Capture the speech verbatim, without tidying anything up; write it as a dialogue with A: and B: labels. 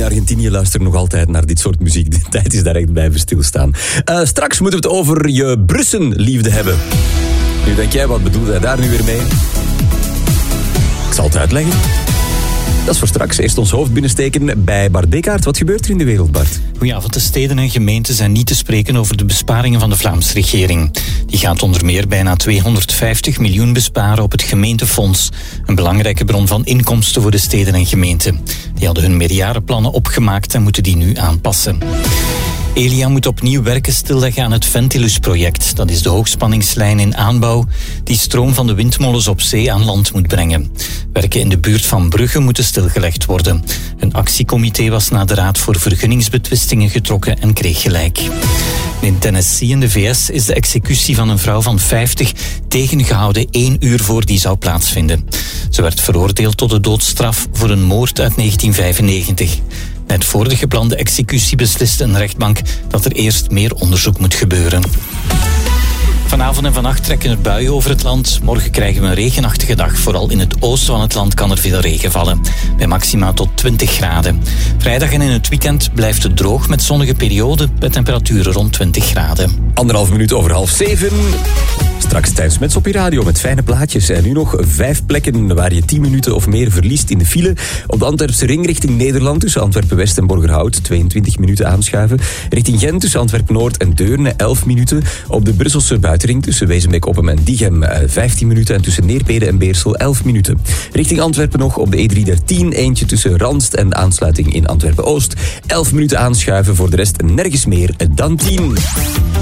A: Argentinië luisteren nog altijd naar dit soort muziek. De tijd is daar echt blijven stilstaan. Uh, straks moeten we het over je Brussenliefde hebben. Nu denk jij, wat bedoelt hij daar nu weer mee? Ik zal het uitleggen. Dat is voor straks. Eerst ons hoofd binnensteken bij Bart Bekaert. Wat gebeurt er in de wereld, Bart?
B: Goedenavond. De steden en gemeenten zijn niet te spreken over de besparingen van de Vlaamse regering. Die gaat onder meer bijna tweehonderdvijftig miljoen besparen op het gemeentefonds. Een belangrijke bron van inkomsten voor de steden en gemeenten. Die hadden hun meerjarenplannen opgemaakt en moeten die nu aanpassen. Elia moet opnieuw werken stilleggen aan het Ventilus-project. Dat is de hoogspanningslijn in aanbouw die stroom van de windmolens op zee aan land moet brengen. Werken in de buurt van Brugge moeten stilgelegd worden. Een actiecomité was naar de Raad voor Vergunningsbetwistingen getrokken en kreeg gelijk. In Tennessee in de V S is de executie van een vrouw van vijftig tegengehouden één uur voor die zou plaatsvinden. Ze werd veroordeeld tot de doodstraf voor een moord uit negentien vijfennegentig. Net voor de geplande executie besliste een rechtbank dat er eerst meer onderzoek moet gebeuren. Vanavond en vannacht trekken er buien over het land. Morgen krijgen we een regenachtige dag. Vooral in het oosten van het land kan er veel regen vallen. Bij maxima tot twintig graden. Vrijdag en in het weekend blijft het droog met zonnige perioden. Bij temperaturen rond twintig graden.
A: Anderhalf minuut over half zeven. Straks Stijn Smets op je radio met fijne plaatjes. En nu nog vijf plekken waar je tien minuten of meer verliest in de file. Op de Antwerpse ring richting Nederland tussen Antwerpen-West en Borgerhout tweeëntwintig minuten aanschuiven. Richting Gent tussen Antwerpen-Noord en Deurne elf minuten. Op de Brusselse buitenring tussen Wezenbeek-Oppem en Diegem vijftien minuten. En tussen Neerpede en Beersel elf minuten. Richting Antwerpen nog op de E driehonderddertien eentje tussen Randst en de aansluiting in Antwerpen-Oost. elf minuten aanschuiven, voor de rest nergens meer dan tien.